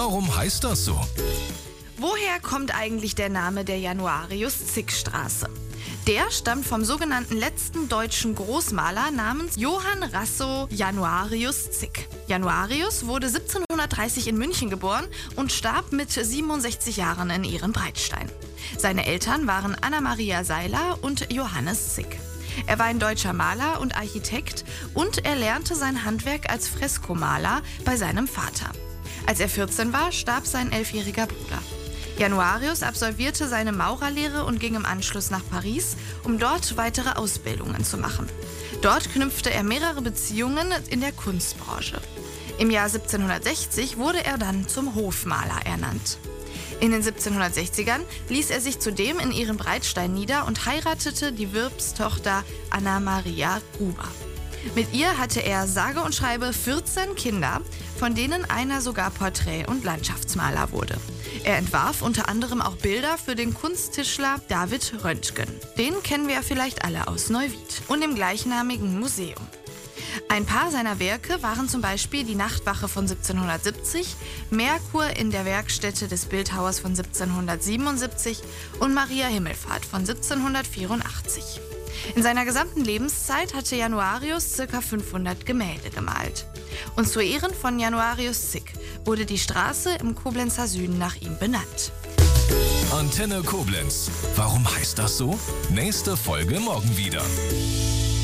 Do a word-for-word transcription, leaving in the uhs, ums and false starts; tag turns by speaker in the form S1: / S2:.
S1: Warum heißt das so?
S2: Woher kommt eigentlich der Name der Januarius-Zick-Straße? Der stammt vom sogenannten letzten deutschen Großmaler namens Johann Rasso Januarius Zick. Januarius wurde siebzehnhundertdreißig in München geboren und starb mit siebenundsechzig Jahren in Ehrenbreitstein. Seine Eltern waren Anna-Maria Seiler und Johannes Zick. Er war ein deutscher Maler und Architekt und er lernte sein Handwerk als Freskomaler bei seinem Vater. Als er vierzehn war, starb sein elfjähriger Bruder. Januarius absolvierte seine Maurerlehre und ging im Anschluss nach Paris, um dort weitere Ausbildungen zu machen. Dort knüpfte er mehrere Beziehungen in der Kunstbranche. Im Jahr siebzehnhundertsechzig wurde er dann zum Hofmaler ernannt. In den siebzehnhundertsechzigern ließ er sich zudem in Ehrenbreitstein nieder und heiratete die Wirtstochter Anna-Maria Gruber. Mit ihr hatte er sage und schreibe vierzehn Kinder, von denen einer sogar Porträt- und Landschaftsmaler wurde. Er entwarf unter anderem auch Bilder für den Kunsttischler David Röntgen. Den kennen wir ja vielleicht alle aus Neuwied und dem gleichnamigen Museum. Ein paar seiner Werke waren zum Beispiel die Nachtwache von siebzehnhundertsiebzig, Merkur in der Werkstätte des Bildhauers von siebzehnhundertsiebenundsiebzig und Maria Himmelfahrt von siebzehnhundertvierundachtzig. In seiner gesamten Lebenszeit hatte Januarius ca. fünfhundert Gemälde gemalt. Und zu Ehren von Januarius Zick wurde die Straße im Koblenzer Süden nach ihm benannt.
S1: Antenne Koblenz. Warum heißt das so? Nächste Folge morgen wieder.